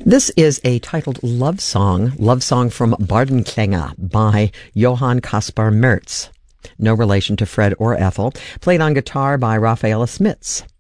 This is a titled love song from Bardenklänge by Johann Caspar Merz. No relation to Fred or Ethel, played on guitar by Rafaela Smits.